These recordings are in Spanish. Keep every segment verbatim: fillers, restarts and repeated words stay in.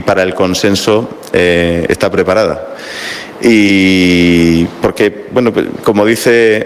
para el consenso eh, está preparada. Y porque, bueno, como dice,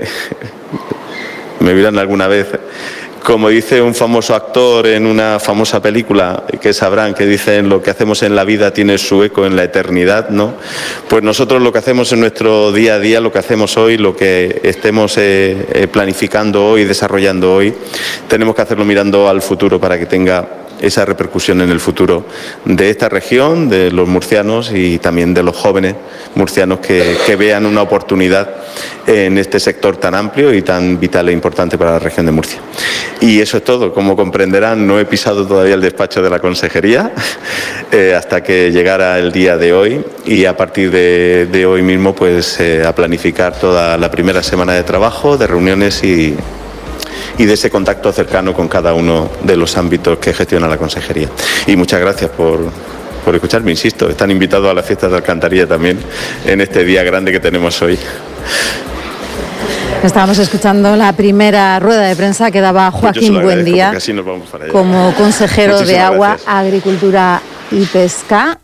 me dirán alguna vez, como dice un famoso actor en una famosa película que sabrán, que dicen lo que hacemos en la vida tiene su eco en la eternidad, ¿no? Pues nosotros lo que hacemos en nuestro día a día, lo que hacemos hoy, lo que estemos eh, eh, planificando hoy, desarrollando hoy, tenemos que hacerlo mirando al futuro para que tenga esa repercusión en el futuro de esta región, de los murcianos y también de los jóvenes murcianos que, que vean una oportunidad en este sector tan amplio y tan vital e importante para la región de Murcia. Y eso es todo. Como comprenderán, no he pisado todavía el despacho de la consejería eh, hasta que llegara el día de hoy, y a partir de, de hoy mismo pues eh, a planificar toda la primera semana de trabajo, de reuniones y y de ese contacto cercano con cada uno de los ámbitos que gestiona la consejería. Y muchas gracias por, por escucharme, insisto, están invitados a las fiestas de Alcantarilla también en este día grande que tenemos hoy. Estábamos escuchando la primera rueda de prensa que daba Joaquín Buendía como consejero de Agua, gracias. Agricultura y Pesca.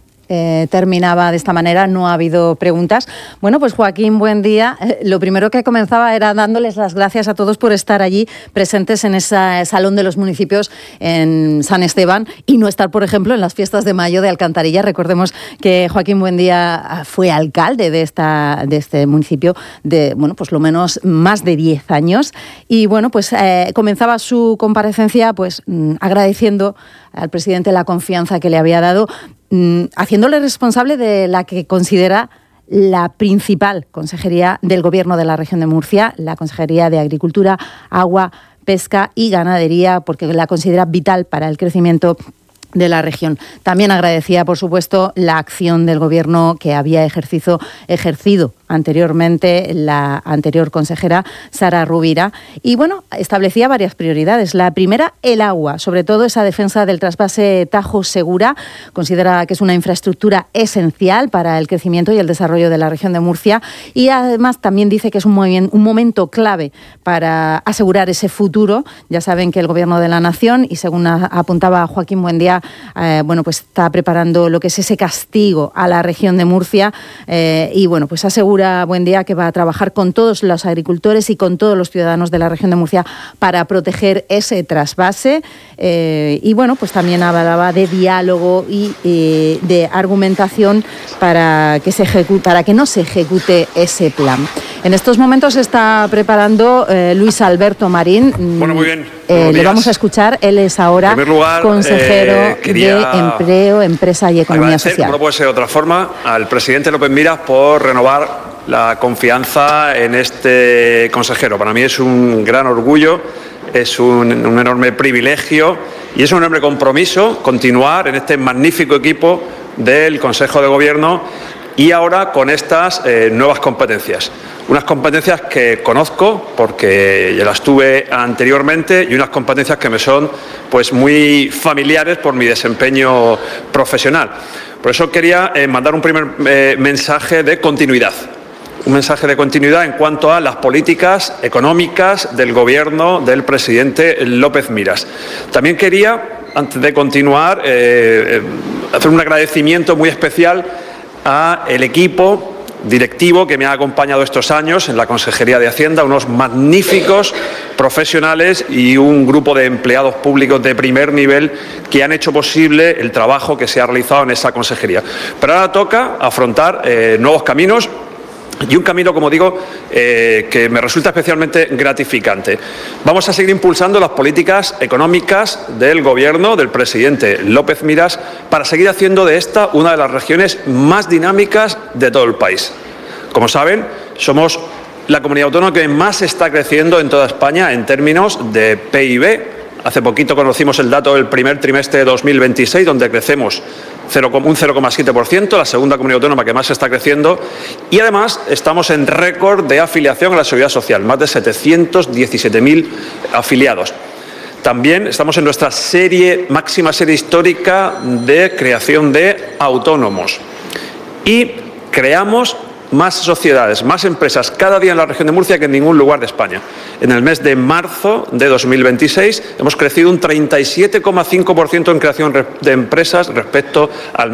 Eh, terminaba de esta manera, no ha habido preguntas. Bueno, pues Joaquín Buendía, eh, lo primero que comenzaba era dándoles las gracias a todos por estar allí presentes en ese Salón de los Municipios en San Esteban y no estar, por ejemplo, en las fiestas de mayo de Alcantarilla. Recordemos que Joaquín Buendía fue alcalde de, esta, de este municipio de, bueno, pues lo menos más de diez años y, bueno, pues eh, comenzaba su comparecencia pues mm, agradeciendo al presidente la confianza que le había dado, haciéndole responsable de la que considera la principal consejería del Gobierno de la región de Murcia, la Consejería de Agricultura, Agua, Pesca y Ganadería, porque la considera vital para el crecimiento de la región. También agradecía, por supuesto, la acción del Gobierno que había ejercido, ejercido anteriormente la anterior consejera Sara Rubira. Y bueno, establecía varias prioridades. La primera, el agua, sobre todo esa defensa del trasvase Tajo-Segura. Considera que es una infraestructura esencial para el crecimiento y el desarrollo de la región de Murcia. Y además también dice que es un, un momento clave para asegurar ese futuro. Ya saben que el Gobierno de la Nación, y según apuntaba Joaquín Buendía, eh, bueno, pues está preparando lo que es ese castigo a la región de Murcia. Eh, y bueno, pues asegura Buendía que va a trabajar con todos los agricultores y con todos los ciudadanos de la región de Murcia para proteger ese trasvase. Eh, y bueno, pues también hablaba de diálogo y eh, de argumentación para que, se ejecute, para que no se ejecute ese plan. En estos momentos se está preparando eh, Luis Alberto Marín. Bueno, muy bien. Eh, le vamos a escuchar. Él es ahora lugar, consejero eh, de Empleo, Empresa y Economía Social. No puede ser de otra forma, al presidente López Miras por renovar la confianza en este consejero. Para mí es un gran orgullo, es un, un enorme privilegio y es un enorme compromiso continuar en este magnífico equipo del Consejo de Gobierno y ahora con estas eh, nuevas competencias. Unas competencias que conozco porque ya las tuve anteriormente y unas competencias que me son pues muy familiares por mi desempeño profesional. Por eso quería eh, mandar un primer eh, mensaje de continuidad. Un mensaje de continuidad en cuanto a las políticas económicas del Gobierno del presidente López Miras. También quería, antes de continuar, eh, hacer un agradecimiento muy especial al equipo directivo que me ha acompañado estos años en la Consejería de Hacienda, unos magníficos profesionales y un grupo de empleados públicos de primer nivel que han hecho posible el trabajo que se ha realizado en esa consejería. Pero ahora toca afrontar eh, nuevos caminos. Y un camino, como digo, eh, que me resulta especialmente gratificante. Vamos a seguir impulsando las políticas económicas del Gobierno del presidente López Miras para seguir haciendo de esta una de las regiones más dinámicas de todo el país. Como saben, somos la comunidad autónoma que más está creciendo en toda España en términos de P I B. Hace poquito conocimos el dato del primer trimestre de dos mil veintiséis, donde crecemos un cero coma siete por ciento, la segunda comunidad autónoma que más está creciendo, y además estamos en récord de afiliación a la Seguridad Social, más de setecientos diecisiete mil afiliados. También estamos en nuestra serie, máxima serie histórica de creación de autónomos. Y creamos más sociedades, más empresas cada día en la región de Murcia que en ningún lugar de España. En el mes de marzo de dos mil veintiséis hemos crecido un treinta y siete coma cinco por ciento en creación de empresas respecto al